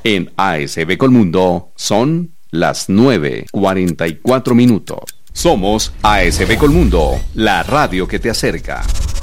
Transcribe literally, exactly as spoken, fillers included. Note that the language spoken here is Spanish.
En A S B Colmundo son las nueve cuarenta y cuatro minutos. Somos A S B Colmundo, la radio que te acerca.